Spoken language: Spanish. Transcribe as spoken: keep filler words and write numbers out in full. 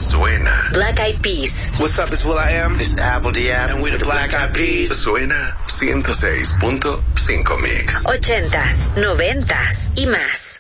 Suena. Black Eyed Peas. What's up, it's Will I Am. This is Apple D App. And we're the Black Eyed Peas. Suena ciento seis punto cinco Mix. Ochentas, noventas y más.